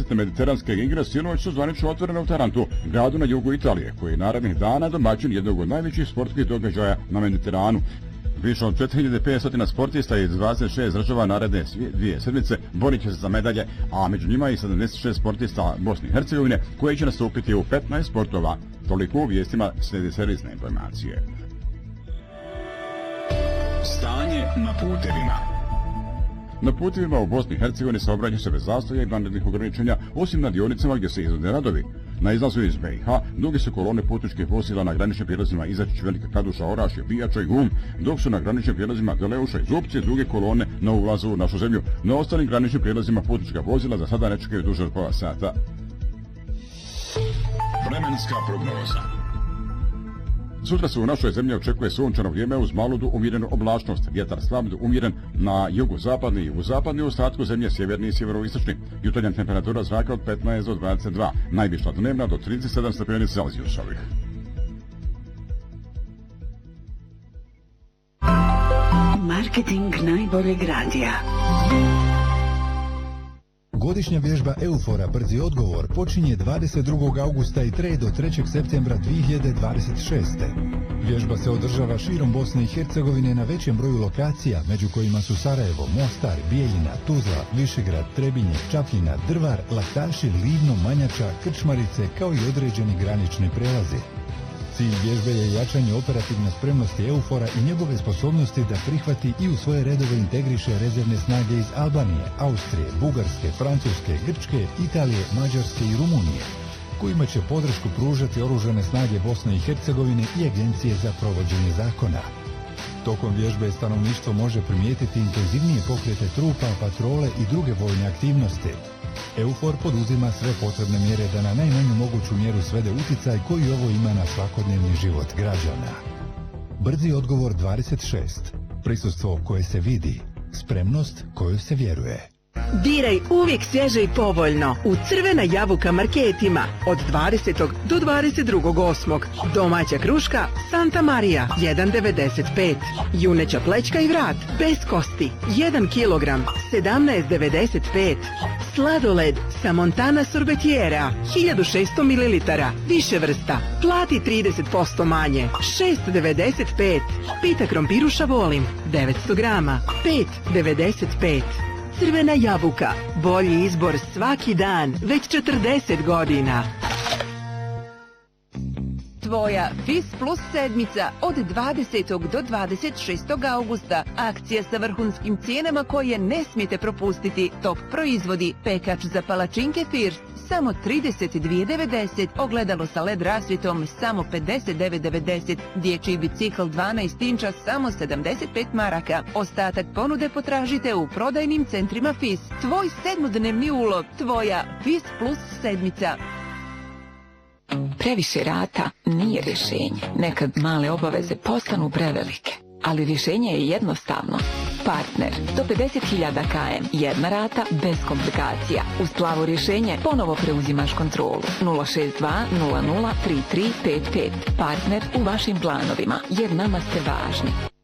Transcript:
20. mediteranske igre sinoć su zvanično otvorene u Tarantu, gradu na jugu Italije, koji je narednih dana domaćin jednog od najvećih sportskih događaja na Mediteranu. Više od 4500 sportista iz 26 država naredne 2 sedmice borit će se za medalje, a među njima i 76 sportista Bosne i Hercegovine koji će nastupiti u 15 sportova. Toliko u vijestima, slijedi servisne informacije. Stanje na putevima. Na putevima u Bosni i Hercegovini saobraća se bez zastoja i vanrednih ograničenja, osim na dionicama gdje se izvode radovi. Na izlazu iz BiH duge su kolone putničkih vozila na graničnim prijelazima Izačić, Velika Kladuša, Orašje, Bijača i Gum, dok su na graničnim prijelazima Deleuša i Zupci duge kolone na ulazu u našu zemlju. Na ostalim graničnim prijelazima putnička vozila za sada ne čekaju duže od pola sata. Vremenska prognoza. Sutra se u našoj zemlji očekuje sunčano vrijeme uz malu do umjerenu oblačnost. Vjetar slab do umjeren na jugozapadni i jugozapadni, u ostatku zemlje sjeverni i sjeveroistočni. Jutarnja temperatura zraka od 15 do 22, najviša dnevna do 37 stepeni Celzijusovih. Marketing najboljeg radija. Godišnja vježba Eufora Brzi odgovor počinje 22. augusta i traje do 3. septembra 2026. Vježba se održava širom Bosne i Hercegovine na većem broju lokacija, među kojima su Sarajevo, Mostar, Bijeljina, Tuzla, Višegrad, Trebinje, Čapljina, Drvar, Laktaši, Livno, Manjača, Krčmarice, kao i određeni granični prelazi. Cilj vježbe je jačanje operativne spremnosti Eufora i njegove sposobnosti da prihvati i u svoje redove integriše rezervne snage iz Albanije, Austrije, Bugarske, Francuske, Grčke, Italije, Mađarske i Rumunije, kojima će podršku pružati oružane snage Bosne i Hercegovine i Agencije za provođenje zakona. Tokom vježbe stanovništvo može primijetiti intenzivnije pokrete trupa, patrole i druge vojne aktivnosti. Eufor poduzima sve potrebne mjere da na najmanju moguću mjeru svede uticaj koji ovo ima na svakodnevni život građana. Brzi odgovor 26. Prisustvo koje se vidi. Spremnost koju se vjeruje. Biraj uvijek svježe i povoljno u Crvena jabuka marketima od 20. do 22.8. Domaća kruška Santa Maria 1,95. Juneća plećka i vrat bez kosti 1 kg 17,95. Sladoled sa Montana sorbetiera 1600 ml više vrsta. Plati 30% manje 6,95. Pita krompiruša volim 900 grama 5,95. Crvena jabuka, bolji izbor svaki dan, već 40 godina. Tvoja FIS Plus sedmica od 20. do 26. augusta. Akcija sa vrhunskim cijenama koje ne smijete propustiti. Top proizvodi, pekač za palačinke First, samo 32,90, ogledalo sa LED rasvjetom samo 59,90, dječji bicikl 12 inča samo 75 maraka. Ostatak ponude potražite u prodajnim centrima FIS. Tvoj sedmodnevni ulov, tvoja FIS Plus sedmica. Previše rata nije rješenje. Nekad male obaveze postanu prevelike. Ali rješenje je jednostavno. Partner, do 50.000 km, jedna rata bez komplikacija. Uz plavo rješenje ponovo preuzimaš kontrolu. 062 00 3355. Partner u vašim planovima, jer nama ste važni.